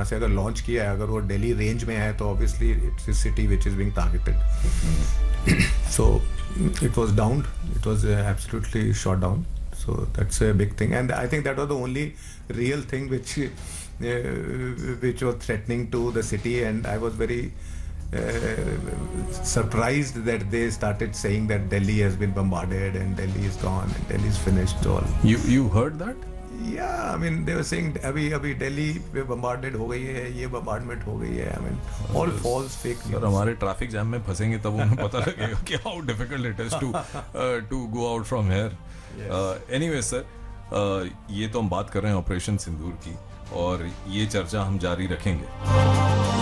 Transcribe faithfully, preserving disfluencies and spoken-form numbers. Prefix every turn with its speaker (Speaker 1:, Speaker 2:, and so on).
Speaker 1: यहाँ से अगर लॉन्च किया है, अगर वो दिल्ली रेंज में है, तो obviously it's a city which is being targeted. So it was down, it was absolutely shot down. So that's a big thing, and I think that was the only real thing which uh, which was threatening to the city, and I was very uh, surprised that they started saying that Delhi has been bombarded and Delhi is gone and Delhi is finished. All
Speaker 2: you you heard that?
Speaker 1: Yeah, I mean they were saying अभी अभी दिल्ली में bombarded हो गई है, ये bombardment हो गई है. I mean all false fake news.
Speaker 2: Sir हमारे ट्रैफिक जैम में फंसेंगे तब उन्हें पता लगेगा कि how difficult it is to uh, to go out from here. Anyway sir, ये तो हम बात कर रहे हैं ऑपरेशन सिंदूर की, और ये चर्चा हम जारी रखेंगे.